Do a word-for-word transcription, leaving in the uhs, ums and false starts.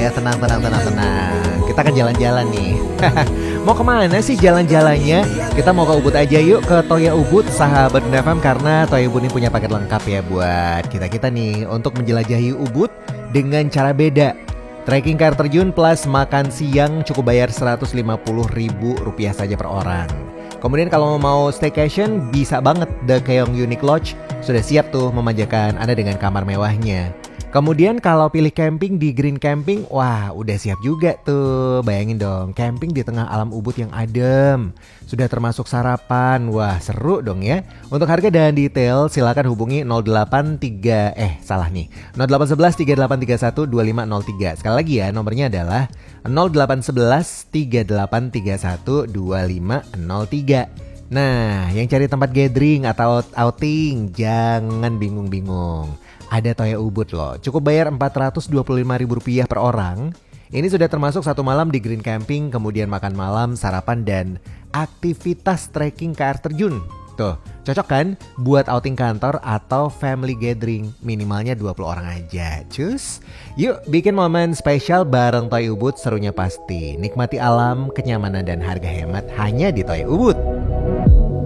ya, tenang, tenang, tenang, tenang. Kita akan jalan-jalan nih. Mau kemana sih jalan-jalannya? Kita mau ke Ubud aja yuk, ke Toya Ubud, sahabat F M, karena Toya Ubud ini punya paket lengkap ya buat kita-kita nih untuk menjelajahi Ubud dengan cara beda. Trekking ke air terjun plus makan siang cukup bayar seratus lima puluh ribu rupiah saja per orang. Kemudian kalau mau staycation bisa banget, The Keong Unique Lodge sudah siap tuh memanjakan Anda dengan kamar mewahnya. Kemudian kalau pilih camping di Green Camping, wah udah siap juga tuh. Bayangin dong, camping di tengah alam Ubud yang adem. Sudah termasuk sarapan, wah seru dong ya. Untuk harga dan detail silakan hubungi nol delapan tiga, eh salah nih, nol delapan satu satu tiga delapan tiga satu dua lima nol tiga. Sekali lagi ya, nomornya adalah nol delapan satu satu tiga delapan tiga satu dua lima nol tiga. Nah, yang cari tempat gathering atau outing, jangan bingung-bingung. Ada Toya Ubud loh, cukup bayar empat ratus dua puluh lima ribu rupiah per orang. Ini sudah termasuk satu malam di Green Camping, kemudian makan malam, sarapan, dan aktivitas trekking ke air terjun. Tuh, cocok kan buat outing kantor atau family gathering, minimalnya dua puluh orang aja. Cus, yuk bikin momen spesial bareng Toya Ubud, serunya pasti. Nikmati alam, kenyamanan, dan harga hemat hanya di Toya Ubud.